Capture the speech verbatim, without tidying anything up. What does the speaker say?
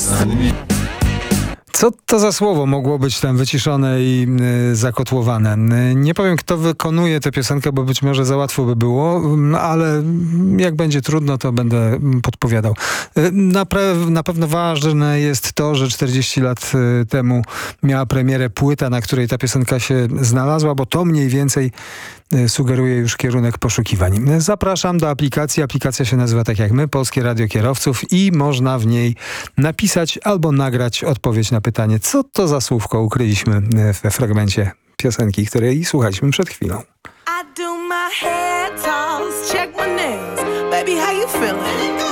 Co to za słowo mogło być tam wyciszone i y, zakotłowane? Y, nie powiem, kto wykonuje tę piosenkę, bo być może za łatwo by było, y, ale jak będzie trudno, to będę y, podpowiadał. Y, na, pre- na pewno ważne jest to, że czterdzieści lat y, temu miała premierę płyta, na której ta piosenka się znalazła, bo to mniej więcej y, sugeruje już kierunek poszukiwań. Zapraszam do aplikacji. Aplikacja się nazywa tak jak my, Polskie Radio Kierowców, i można w niej napisać albo nagrać odpowiedź na pytanie, co to za słówko ukryliśmy we fragmencie piosenki, której słuchaliśmy przed chwilą. I do my hair toss, check my nails. Baby, how you feeling?